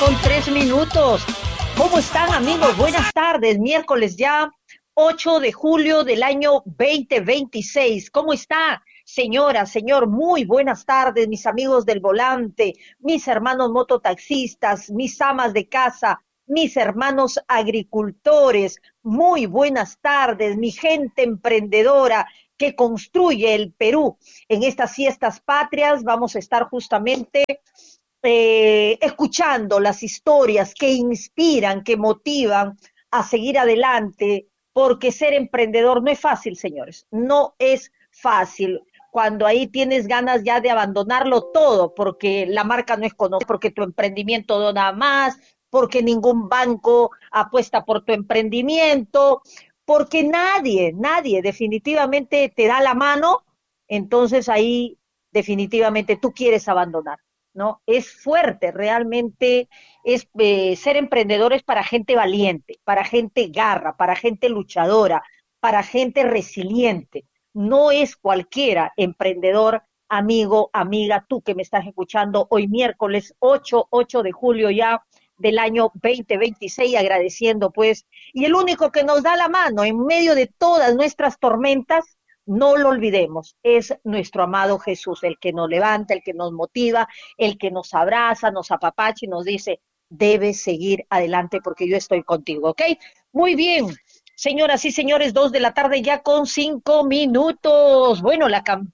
con 3 minutos. ¿Cómo están, amigos? Buenas tardes. Miércoles ya, 8 de julio del año 2026. ¿Cómo está, señora, señor? Muy buenas tardes, mis amigos del volante, mis hermanos mototaxistas, mis amas de casa, mis hermanos agricultores. Muy buenas tardes, mi gente emprendedora que construye el Perú. En estas fiestas patrias vamos a estar justamente escuchando las historias que inspiran, que motivan a seguir adelante, porque ser emprendedor no es fácil, señores, no es fácil. Cuando ahí tienes ganas ya de abandonarlo todo, porque la marca no es conocida, porque tu emprendimiento no da más, porque ningún banco apuesta por tu emprendimiento, porque nadie definitivamente te da la mano, entonces ahí definitivamente tú quieres abandonar. ¿No? Es fuerte, realmente es ser emprendedor es para gente valiente, para gente garra, para gente luchadora, para gente resiliente. No es cualquiera emprendedor, amigo, amiga, tú que me estás escuchando hoy miércoles 8 de julio ya del año 2026, agradeciendo pues, y el único que nos da la mano en medio de todas nuestras tormentas, no lo olvidemos, es nuestro amado Jesús, el que nos levanta, el que nos motiva, el que nos abraza, nos apapacha y nos dice, debes seguir adelante porque yo estoy contigo, ¿ok? Muy bien, señoras y señores, 2 de la tarde ya con 5 minutos. Bueno,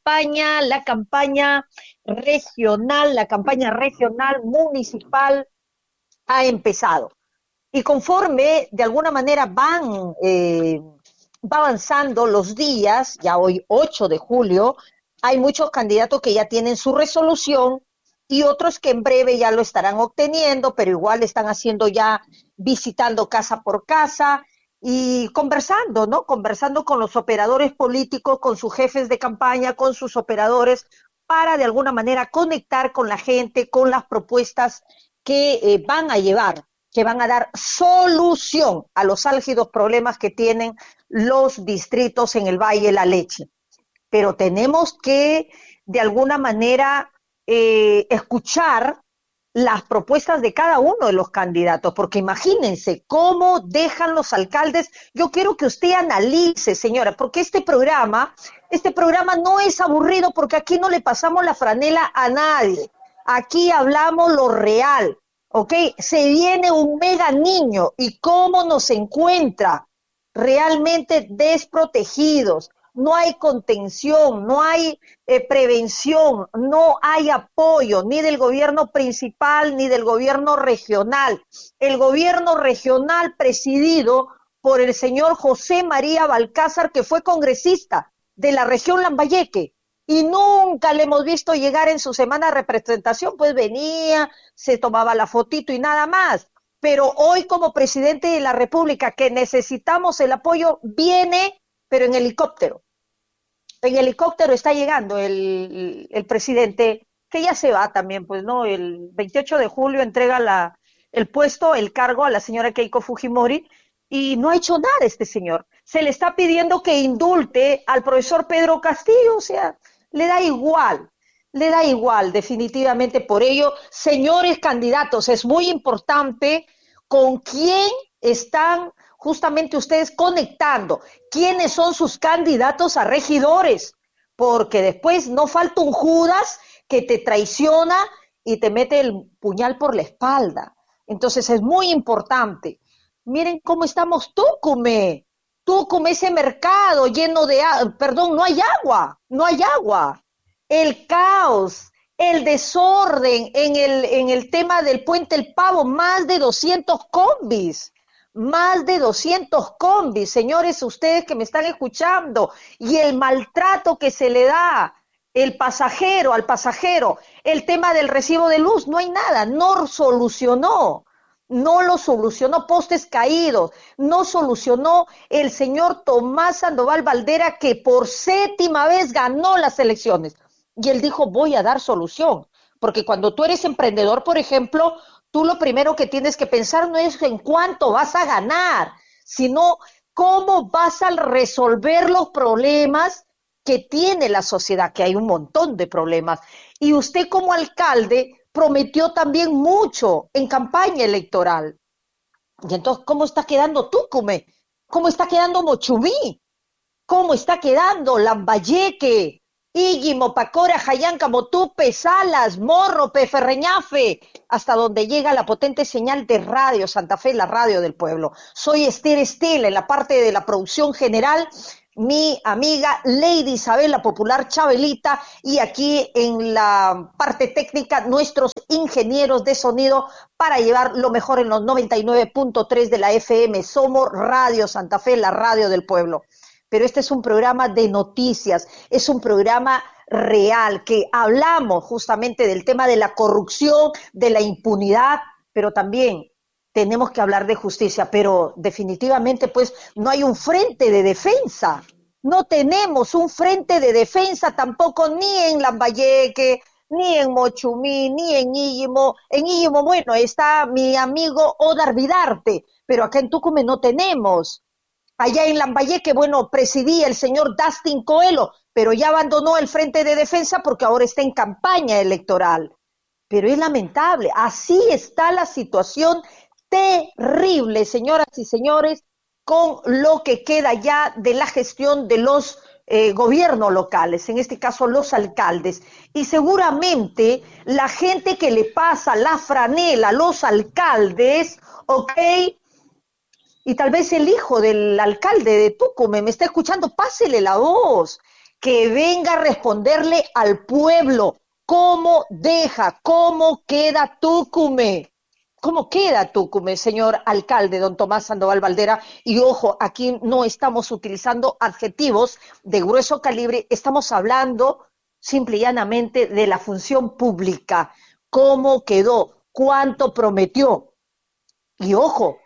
la campaña regional municipal ha empezado. Y conforme de alguna manera va avanzando los días, ya hoy 8 de julio, hay muchos candidatos que ya tienen su resolución y otros que en breve ya lo estarán obteniendo, pero igual están haciendo ya, visitando casa por casa y conversando, ¿no? Conversando con los operadores políticos, con sus jefes de campaña, con sus operadores, para de alguna manera conectar con la gente, con las propuestas que van a llevar, que van a dar solución a los álgidos problemas que tienen los distritos en el Valle de la Leche. Pero tenemos que, de alguna manera, escuchar las propuestas de cada uno de los candidatos, porque imagínense cómo dejan los alcaldes. Yo quiero que usted analice, señora, porque este programa no es aburrido, porque aquí no le pasamos la franela a nadie. Aquí hablamos lo real, ¿ok? Se viene un mega niño y cómo nos encuentra realmente desprotegidos. No hay contención, no hay prevención, no hay apoyo ni del gobierno principal ni del gobierno regional. El gobierno regional presidido por el señor José María Balcázar, que fue congresista de la región Lambayeque, y nunca le hemos visto llegar en su semana de representación, pues venía, se tomaba la fotito y nada más. Pero hoy como presidente de la República, que necesitamos el apoyo, viene, pero en helicóptero. En helicóptero está llegando el presidente, que ya se va también, pues, ¿no? El 28 de julio entrega el puesto, el cargo a la señora Keiko Fujimori, y no ha hecho nada este señor. Se le está pidiendo que indulte al profesor Pedro Castillo, o sea, le da igual, definitivamente. Por ello, señores candidatos, es muy importante con quién están justamente ustedes conectando, quiénes son sus candidatos a regidores, porque después no falta un Judas que te traiciona y te mete el puñal por la espalda. Entonces es muy importante. Miren cómo estamos Túcume, ese mercado lleno de, perdón, no hay agua. El caos, el desorden en el tema del Puente El Pavo, más de 200 combis, señores, ustedes que me están escuchando, y el maltrato que se le da al pasajero, el tema del recibo de luz, no hay nada, no lo solucionó Postes Caídos, no solucionó el señor Tomás Sandoval Valdera, que por 7ª vez ganó las elecciones. Y él dijo, voy a dar solución. Porque cuando tú eres emprendedor, por ejemplo, tú lo primero que tienes que pensar no es en cuánto vas a ganar, sino cómo vas a resolver los problemas que tiene la sociedad, que hay un montón de problemas. Y usted como alcalde prometió también mucho en campaña electoral. Y entonces, ¿cómo está quedando Tucumé? ¿Cómo está quedando Mochumí? ¿Cómo está quedando Lambayeque? Íguimo, Pacora, Jayanca, Motupe, Salas, Morro, Peferreñafe, hasta donde llega la potente señal de Radio Santa Fe, la radio del pueblo. Soy Esther Estela, en la parte de la producción general, mi amiga Lady Isabel, la popular Chabelita, y aquí en la parte técnica, nuestros ingenieros de sonido para llevar lo mejor en los 99.3 de la FM. Somos Radio Santa Fe, la radio del pueblo. Pero este es un programa de noticias, es un programa real, que hablamos justamente del tema de la corrupción, de la impunidad, pero también tenemos que hablar de justicia, pero definitivamente pues no hay un frente de defensa, no tenemos un frente de defensa tampoco ni en Lambayeque, ni en Mochumí, ni en Íguimo, bueno, está mi amigo Odar Vidarte, pero acá en Tucumán no tenemos. Allá en Lambayeque, bueno, presidía el señor Dustin Coelho, pero ya abandonó el frente de defensa porque ahora está en campaña electoral. Pero es lamentable, así está la situación terrible, señoras y señores, con lo que queda ya de la gestión de los gobiernos locales, en este caso los alcaldes. Y seguramente la gente que le pasa la franela a los alcaldes, ¿ok?, y tal vez el hijo del alcalde de Tucumán me está escuchando, pásele la voz, que venga a responderle al pueblo cómo deja, cómo queda Tucumán. ¿Cómo queda Tucumán, señor alcalde, don Tomás Sandoval Valdera? Y ojo, aquí no estamos utilizando adjetivos de grueso calibre, estamos hablando simple y llanamente de la función pública. ¿Cómo quedó? ¿Cuánto prometió? Y ojo,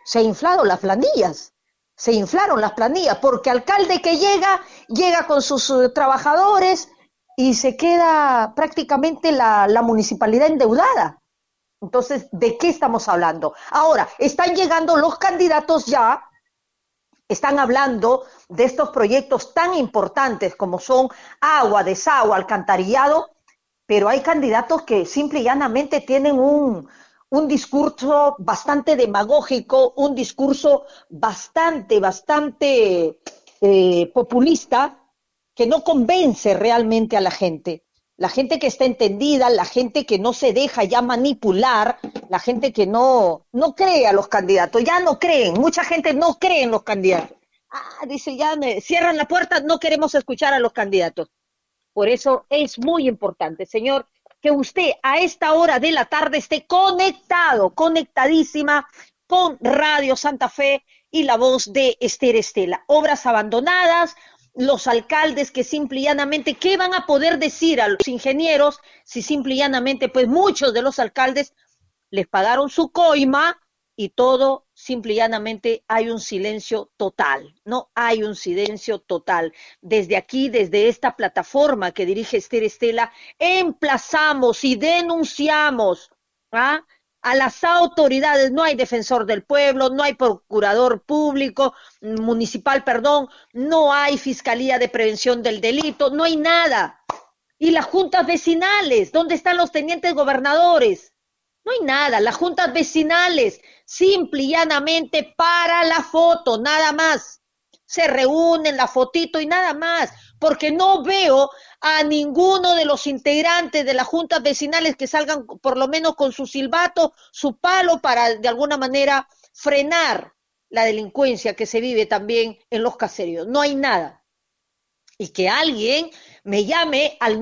se inflaron las planillas, porque alcalde que llega con sus trabajadores y se queda prácticamente la municipalidad endeudada. Entonces, ¿de qué estamos hablando? Ahora, están llegando los candidatos ya, están hablando de estos proyectos tan importantes como son agua, desagüe, alcantarillado, pero hay candidatos que simple y llanamente tienen un discurso bastante demagógico, un discurso bastante populista, que no convence realmente a la gente. La gente que está entendida, la gente que no se deja ya manipular, la gente que no cree a los candidatos, ya no creen, mucha gente no cree en los candidatos. Dice, ya me cierran la puerta, no queremos escuchar a los candidatos. Por eso es muy importante, señor, que usted a esta hora de la tarde esté conectado, conectadísima con Radio Santa Fe y la voz de Esther Estela. Obras abandonadas, los alcaldes que simple y llanamente, ¿qué van a poder decir a los ingenieros si simple y llanamente, pues muchos de los alcaldes les pagaron su coima y todo, simple y llanamente, hay un silencio total, no hay un silencio total. Desde aquí, desde esta plataforma que dirige Esther Estela, emplazamos y denunciamos a las autoridades. No hay defensor del pueblo, no hay procurador público, municipal, perdón, no hay fiscalía de prevención del delito, no hay nada. Y las juntas vecinales, ¿dónde están los tenientes gobernadores? No hay nada, las juntas vecinales, simple y llanamente para la foto, nada más. Se reúnen, la fotito y nada más, porque no veo a ninguno de los integrantes de las juntas vecinales que salgan por lo menos con su silbato, su palo, para de alguna manera frenar la delincuencia que se vive también en los caseríos. No hay nada. Y que alguien me llame al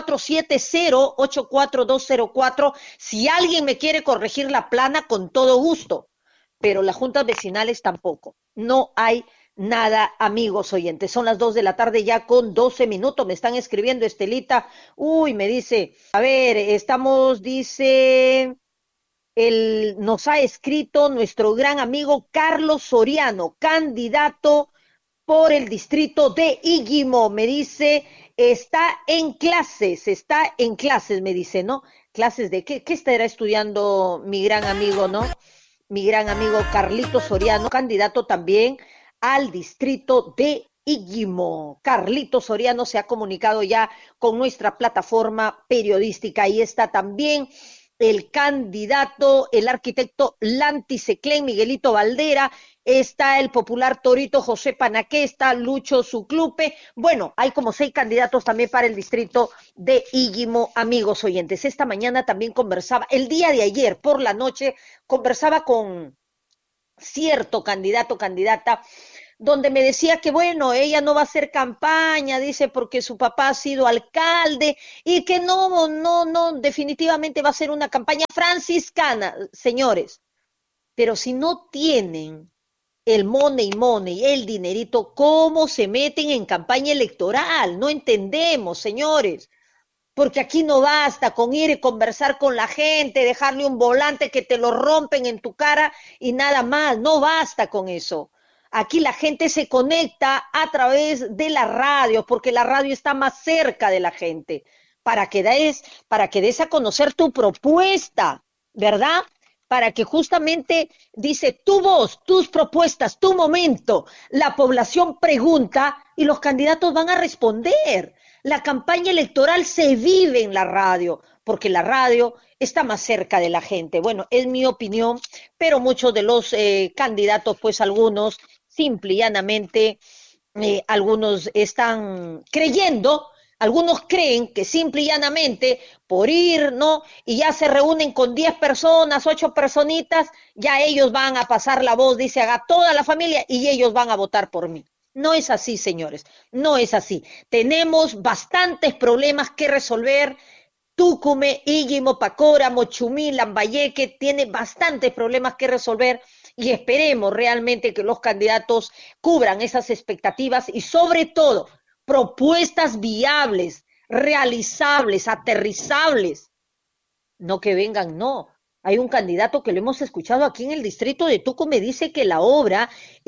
947-084-204 si alguien me quiere corregir la plana, con todo gusto, pero las juntas vecinales tampoco. No hay nada, amigos oyentes. Son las 2 de la tarde ya con 12 minutos. Me están escribiendo, Estelita. Me dice, a ver, nos ha escrito nuestro gran amigo Carlos Soriano, candidato por el distrito de Íguimo. Me dice, está en clases, me dice, ¿no? ¿Clases de qué? ¿Qué estará estudiando mi gran amigo, no? Mi gran amigo Carlito Soriano, candidato también al distrito de Íguimo. Carlito Soriano se ha comunicado ya con nuestra plataforma periodística. Ahí está también el candidato, el arquitecto Lanti Seclén, Miguelito Valdera, está el popular Torito José Panaquesta, Lucho Suclupe. Bueno, hay como 6 candidatos también para el distrito de Íguimo, amigos oyentes. Esta mañana también conversaba, el día de ayer por la noche, conversaba con cierto candidato, candidata, donde me decía que bueno, ella no va a hacer campaña, dice, porque su papá ha sido alcalde y que no, definitivamente va a ser una campaña franciscana, señores. Pero si no tienen el money, el dinerito, ¿cómo se meten en campaña electoral? No entendemos, señores. Porque aquí no basta con ir y conversar con la gente, dejarle un volante que te lo rompen en tu cara y nada más, no basta con eso. Aquí la gente se conecta a través de la radio, porque la radio está más cerca de la gente, para que des a conocer tu propuesta, ¿verdad? Para que justamente dice tu voz, tus propuestas, tu momento. La población pregunta y los candidatos van a responder. La campaña electoral se vive en la radio, porque la radio está más cerca de la gente. Bueno, es mi opinión, pero muchos de los candidatos, pues algunos, simple y llanamente, algunos están creyendo, algunos creen que simple y llanamente por ir, ¿no? Y ya se reúnen con 10 personas, 8 personitas, ya ellos van a pasar la voz, dice, haga toda la familia y ellos van a votar por mí. No es así, señores, no es así. Tenemos bastantes problemas que resolver. Tucume, Íguimo, Pacora, Mochumí, Lambayeque, tiene bastantes problemas que resolver y esperemos realmente que los candidatos cubran esas expectativas y sobre todo propuestas viables, realizables, aterrizables. No que vengan, no. Hay un candidato que lo hemos escuchado aquí en el distrito de Tuco, me dice que la obra,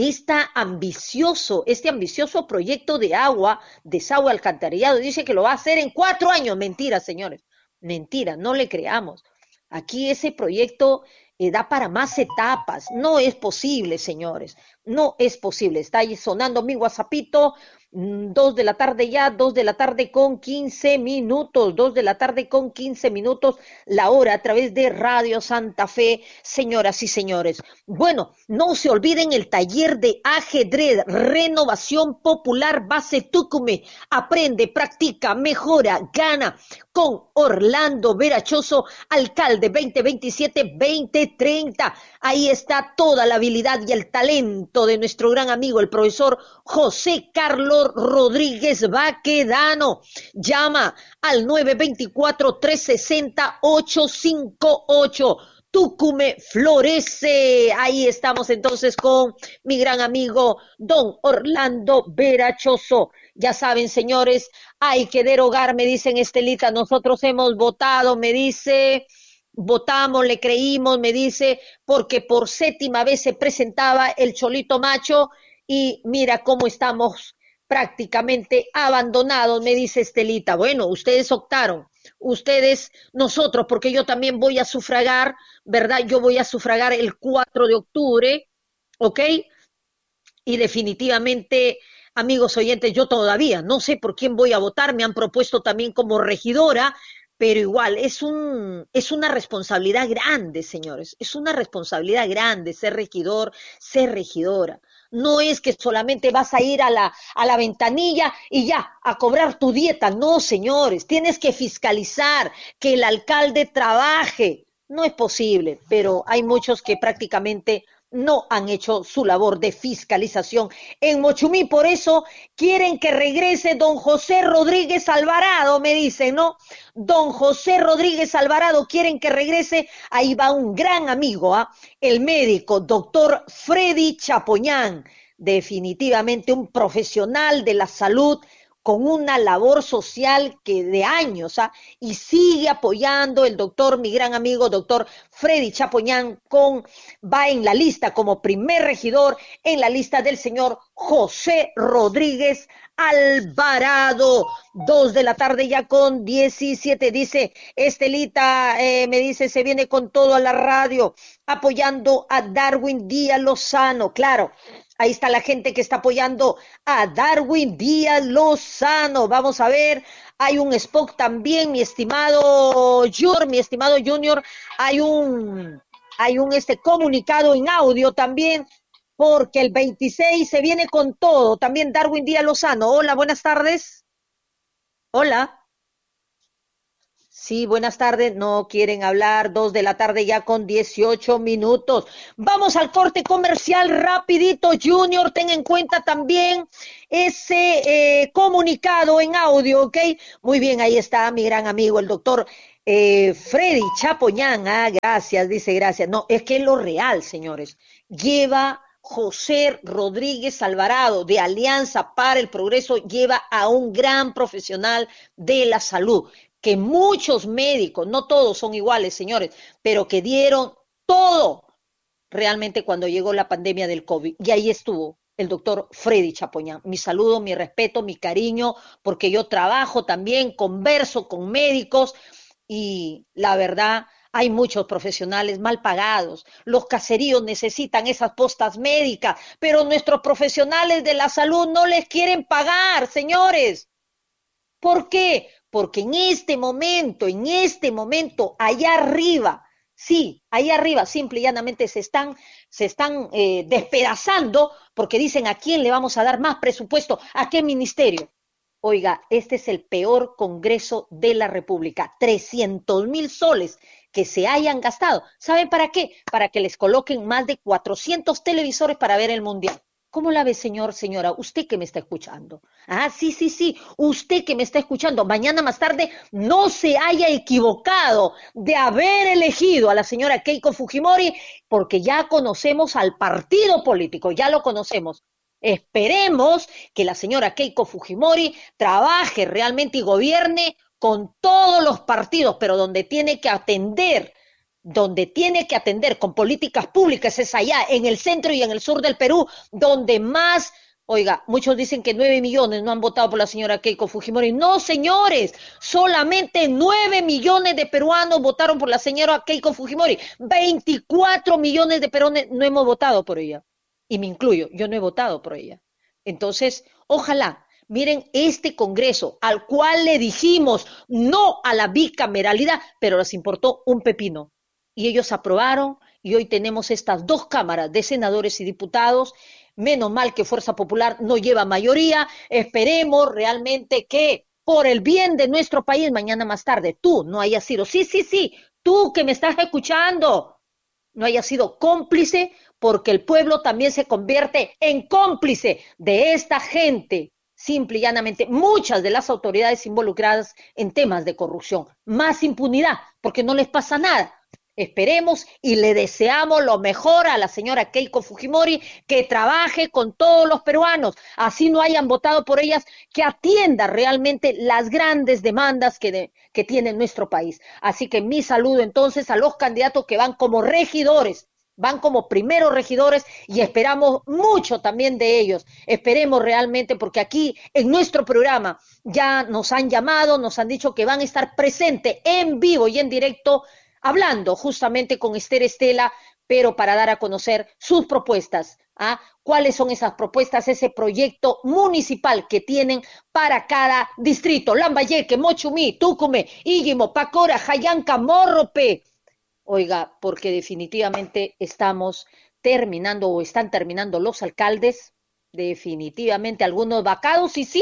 este ambicioso proyecto de agua, desagüe alcantarillado, dice que lo va a hacer en 4 años. Mentira, señores. Mentira, no le creamos. Aquí ese proyecto da para más etapas. No es posible, señores. No es posible. Está ahí sonando mi WhatsAppito. 2 de la tarde ya, 2 de la tarde con 15 minutos, 2 de la tarde con 15 minutos, la hora a través de Radio Santa Fe, señoras y señores. Bueno, no se olviden el taller de ajedrez, renovación popular base Tucume, aprende, practica, mejora, gana con Orlando Verachoso, alcalde 2027-2030. Ahí está toda la habilidad y el talento de nuestro gran amigo, el profesor José Carlos Rodríguez Baquedano. Llama al 924-360-858. Tucume florece. Ahí estamos entonces con mi gran amigo don Orlando Verachoso. Ya saben, señores, hay que derogar, me dicen Estelita, nosotros hemos votado, me dice, votamos, le creímos, me dice, porque por 7ª vez se presentaba el Cholito Macho y mira cómo estamos prácticamente abandonados, me dice Estelita. Bueno, ustedes optaron, ustedes, nosotros, porque yo también voy a sufragar, ¿verdad? Yo voy a sufragar el 4 de octubre, ¿ok? Y definitivamente, amigos oyentes, yo todavía no sé por quién voy a votar, me han propuesto también como regidora, pero igual es una responsabilidad grande, señores, es una responsabilidad grande ser regidor, ser regidora. No es que solamente vas a ir a la ventanilla y ya, a cobrar tu dieta. No, señores, tienes que fiscalizar, que el alcalde trabaje. No es posible, pero hay muchos que prácticamente no han hecho su labor de fiscalización en Mochumí. Por eso quieren que regrese don José Rodríguez Alvarado, me dicen, ¿no? Don José Rodríguez Alvarado, quieren que regrese. Ahí va un gran amigo, ¿ah? El médico, doctor Freddy Chapoñán, definitivamente un profesional de la salud con una labor social que de años, ¿ah? Y sigue apoyando el doctor, mi gran amigo, doctor Freddy Chapoñán, va en la lista como primer regidor en la lista del señor José Rodríguez Alvarado. 2 de la tarde ya con 17, dice Estelita, me dice, se viene con todo a la radio, apoyando a Darwin Díaz Lozano. Claro, Ahí está la gente que está apoyando a Darwin Díaz Lozano. Vamos a ver, hay un spot también, mi estimado Junior, hay un, hay un comunicado en audio también, porque el 26 se viene con todo. También Darwin Díaz Lozano. Hola, buenas tardes. Hola. Sí, buenas tardes. No quieren hablar. 2 de la tarde ya con 18 minutos. Vamos al corte comercial rapidito, Junior. Ten en cuenta también ese comunicado en audio, ¿ok? Muy bien, ahí está mi gran amigo, el doctor Freddy Chapoñán. Ah, gracias, dice gracias. No, es que es lo real, señores. Lleva José Rodríguez Alvarado de Alianza para el Progreso, lleva a un gran profesional de la salud que muchos médicos, no todos son iguales, señores, pero que dieron todo realmente cuando llegó la pandemia del COVID. Y ahí estuvo el doctor Freddy Chapoñán. Mi saludo, mi respeto, mi cariño, porque yo trabajo también, converso con médicos y la verdad, hay muchos profesionales mal pagados. Los caseríos necesitan esas postas médicas, pero nuestros profesionales de la salud no les quieren pagar, señores. ¿Por qué? Porque en este momento, allá arriba, sí, allá arriba, simple y llanamente se están despedazando porque dicen a quién le vamos a dar más presupuesto, a qué ministerio. Oiga, este es el peor Congreso de la República. 300.000 soles que se hayan gastado. ¿Saben para qué? Para que les coloquen más de 400 televisores para ver el Mundial. ¿Cómo la ve, señor, señora? Usted que me está escuchando. Ah, sí, sí, sí. Usted que me está escuchando. Mañana más tarde no se haya equivocado de haber elegido a la señora Keiko Fujimori porque ya conocemos al partido político, ya lo conocemos. Esperemos que la señora Keiko Fujimori trabaje realmente y gobierne con todos los partidos, pero donde tiene que atender con políticas públicas es allá, en el centro y en el sur del Perú, donde más, oiga, muchos dicen que 9 millones no han votado por la señora Keiko Fujimori. No, señores, solamente 9 millones de peruanos votaron por la señora Keiko Fujimori. 24 millones de peruanos no hemos votado por ella. Y me incluyo, yo no he votado por ella. Entonces, ojalá. Miren este Congreso al cual le dijimos no a la bicameralidad, pero les importó un pepino y ellos aprobaron y hoy tenemos estas dos cámaras de senadores y diputados. Menos mal que Fuerza Popular no lleva mayoría. Esperemos realmente que por el bien de nuestro país, mañana más tarde, tú no hayas sido, sí, sí, sí, tú que me estás escuchando, no hayas sido cómplice, porque el pueblo también se convierte en cómplice de esta gente. Simple y llanamente, muchas de las autoridades involucradas en temas de corrupción. Más impunidad, porque no les pasa nada. Esperemos y le deseamos lo mejor a la señora Keiko Fujimori, que trabaje con todos los peruanos, así no hayan votado por ellas, que atienda realmente las grandes demandas que tiene nuestro país. Así que mi saludo entonces a los candidatos que van como regidores, van como primeros regidores y esperamos mucho también de ellos. Esperemos realmente porque aquí en nuestro programa ya nos han llamado, nos han dicho que van a estar presentes en vivo y en directo hablando justamente con Esther Estela, pero para dar a conocer sus propuestas. ¿Ah? ¿Cuáles son esas propuestas, ese proyecto municipal que tienen para cada distrito? Lambayeque, Mochumí, Tucumé, Íguimo, Pacora, Jayanca, Morrope. Oiga, porque definitivamente estamos terminando o están terminando los alcaldes, definitivamente algunos vacados y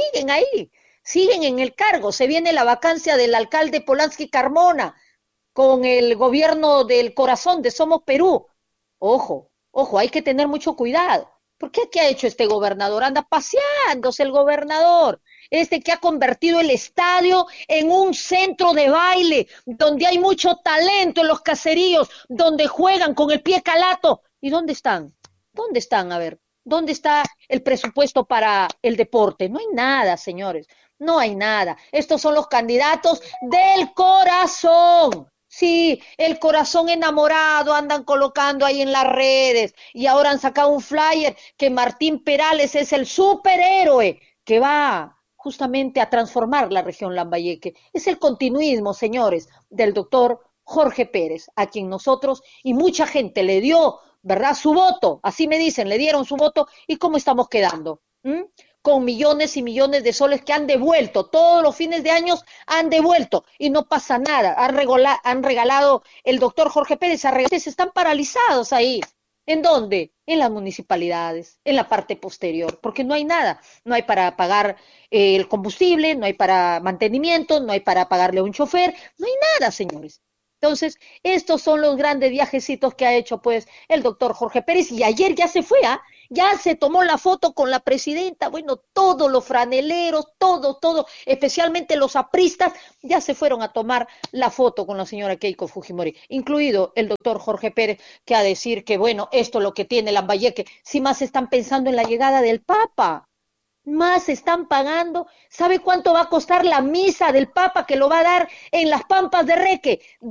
siguen en el cargo. Se viene la vacancia del alcalde Polanski Carmona con el gobierno del corazón de Somos Perú. Ojo, ojo, hay que tener mucho cuidado. ¿Por qué ha hecho este gobernador? Anda paseándose el gobernador. Este que ha convertido el estadio en un centro de baile, donde hay mucho talento en los caseríos, donde juegan con el pie calato. ¿Y dónde están? ¿Dónde están? A ver, ¿dónde está el presupuesto para el deporte? No hay nada, señores. No hay nada. Estos son los candidatos del corazón. Sí, el corazón enamorado andan colocando ahí en las redes y ahora han sacado un flyer que Martín Perales es el superhéroe que va justamente a transformar la región Lambayeque. Es el continuismo, señores, del doctor Jorge Pérez, a quien nosotros y mucha gente le dio ¿verdad? Su voto, así me dicen, le dieron su voto, ¿y cómo estamos quedando? ¿Mm? Con millones y millones de soles que han devuelto, todos los fines de año han devuelto y no pasa nada, han regalado el doctor Jorge Pérez, están paralizados ahí. ¿En dónde? En las municipalidades, en la parte posterior, porque no hay nada, no hay para pagar el combustible, no hay para mantenimiento, no hay para pagarle a un chofer, no hay nada, señores. Entonces, estos son los grandes viajecitos que ha hecho pues el doctor Jorge Pérez y ayer ya se fue, ¿ah? Ya se tomó la foto con la presidenta, bueno, todos los franeleros, todo, especialmente los apristas, ya se fueron a tomar la foto con la señora Keiko Fujimori, incluido el doctor Jorge Pérez, que a decir que, bueno, esto es lo que tiene Lambayeque, si más están pensando en la llegada del Papa, más están pagando. ¿Sabe cuánto va a costar la misa del Papa que lo va a dar en las Pampas de Reque?